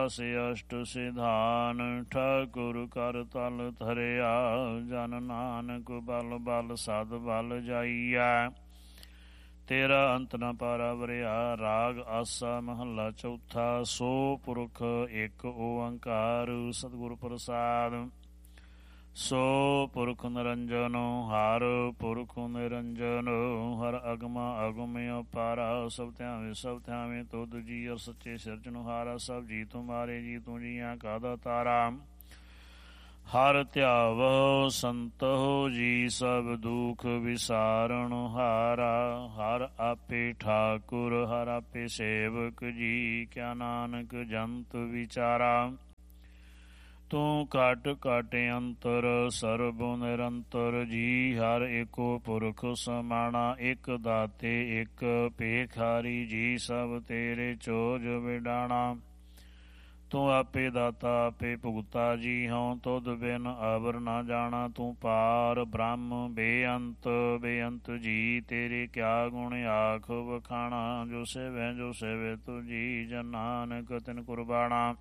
ਦਾਸ ਅਸ਼ਟ ਸਿਧਾਨ। ਠਾਕੁਰ ਕਰ ਤਲ ਧਰਿਆ ਜਨ ਨਾਨਕ ਬਲ ਬਲ ਸਦ ਬਲ ਜਾਈਐ। ਤੇਰਾ ਅੰਤ ਨ ਪਾਰਾ ਵਰਿਆ। ਰਾਗ ਆਸਾ ਮਹੱਲਾ ਚੌਥਾ। ਸੋ ਪੁਰਖ ਇੱਕ ਓੰਕਾਰ ਸਤਿਗੁਰ ਪ੍ਰਸਾਦ। ਸੋ ਪੁਰਖ ਨਿਰੰਜਨ ਹਰ ਪੁਰਖ ਨਿਰੰਜਨ। ਹਰ ਅਗਮ ਅਗਮ ਅਪਾਰਾ। ਸਭ ਧਿਆਵੇ ਸਭ ਧਿਆਵੇ ਤੁਧ ਜੀ। ਅਰ ਸੱਚੇ ਸਿਰਜਣਹਾਰਾ। ਸਭ ਜੀ ਤੁਮਾਰੇ ਜੀ ਤੂੰ ਜੀਆਂ ਕਾ ਦਾਤਾਰਾ। ਹਰ ਧਿਆਵਹੁ ਸੰਤਹੁ ਜੀ ਸਭ ਦੁਖ ਵਿਸਾਰਨ ਹਾਰਾ। ਹਰ ਆਪੇ ਠਾਕੁਰ ਹਰ ਆਪੇ ਸੇਵਕ ਜੀ। ਕਿਆ ਨਾਨਕ ਜੰਤ ਵਿਚਾਰਾ। ਤੂੰ ਘਟ ਘਟ ਅੰਤਰ ਸਰਬ ਨਿਰੰਤਰ ਜੀ। ਹਰ ਏਕੋ ਪੁਰਖ ਸਮਾਣਾ। ਇੱਕ ਦਾਤੇ ਇੱਕ ਭੇਖਾਰੀ ਜੀ। ਸਭ ਤੇਰੇ ਚੋਜ ਵਿਡਾਣਾ। ਤੂੰ ਆਪੇ ਦਾਤਾ ਆਪੇ ਭੁਗਤਾ ਜੀ। ਹਉ ਤੁਧ ਬਿਨ ਅਵਰ ਨਾ ਜਾਣਾ। ਤੂੰ ਪਾਰ ਬ੍ਰਹਮ ਬੇਅੰਤ ਬੇਅੰਤ ਜੀ। ਤੇਰੇ ਕਿਆ ਗੁਣ ਆਖ ਵਖਾਣਾ। ਜੋ ਸੇਵੈ ਤੁ ਜੀ। ਜਨ ਨਾਨਕ ਤਿਨ ਕੁਰਬਾਣਾ।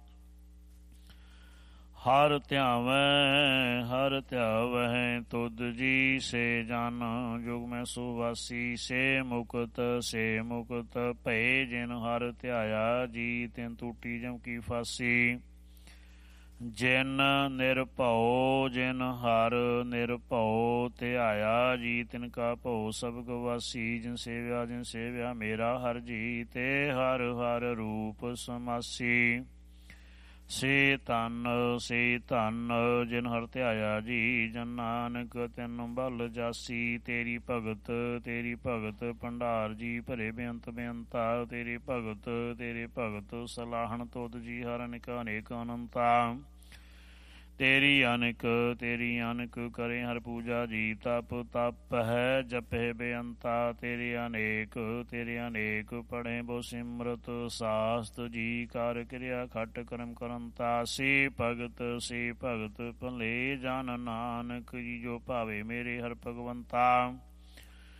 ਹਰ ਧਿਆਵਹਿ ਤੁਧ ਜੀ ਸੇ ਜਨ। ਜੁਗ ਮੈਂ ਸੁਵਾਸੀ ਸੇ ਮੁਕਤ ਭਏ। ਜਿਨ ਹਰ ਧਿਆਇਆ ਜੀ ਤਿਨ ਟੂਟੀ ਜਮ ਕੀ ਫਾਸੀ। ਜਿਨ ਹਰ ਨਿਰਭਉ ਧਿਆਇਆ ਜੀ। ਤਿਨ ਕਾ ਭਉ ਸਭ ਗਵਾਸੀ। ਜਿਨ ਸੇਵਿਆ ਮੇਰਾ ਹਰ ਜੀ। ਤੇ ਹਰ ਹਰ ਰੂਪ ਸਮਾਸੀ। ਸੇ ਧਨ ਜਿਨ ਹਰ ਧਿਆਇਆ ਜੀ। ਜਨ ਨਾਨਕ ਤਿਨ ਬਲ ਜਾਸੀ। ਤੇਰੀ ਭਗਤ ਭੰਡਾਰ ਜੀ। ਭਰੇ ਬੇਅੰਤ ਬੇਅੰਤਾ। ਤੇਰੇ ਭਗਤ ਸਲਾਹਣ ਤੁਧ ਜੀ। ਹਰ ਅਨੇਕ ਅਨੰਤਾ। ਤੇਰੀ ਅਨਕ ਕਰੇ ਹਰ ਪੂਜਾ ਜੀ। ਤਪ ਹੈ ਜਪੇ ਬੇਅੰਤਾ। ਤੇਰੇ ਅਨੇਕ ਪੜ੍ਹੇ ਬੋ ਸਿਮਰਤ ਸਾਸਤ ਜੀ। ਕਰ ਕਿਰਿਆ ਖਟ ਕਰਮ ਕਰੰਤਾ। ਸੇ ਭਗਤ ਭਲੇ ਜਨ ਨਾਨਕ ਜੀ। ਜੋ ਭਾਵੇ ਮੇਰੇ ਹਰ ਭਗਵੰਤਾ।